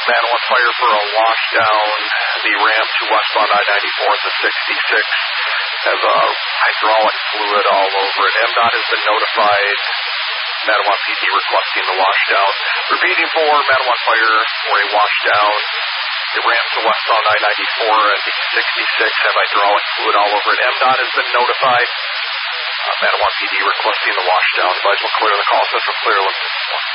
Manawan Fire for a washdown. The ramp to westbound I-94 at the 66 has a hydraulic fluid all over it. MDOT has been notified. Manawan PD requesting the washdown. Repeating for Manawan Fire for a washdown. The ramp to westbound I-94 at the 66 have hydraulic fluid all over it. MDOT has been notified. Manawan PD requesting the washdown. Advise will clear the call. Central clear.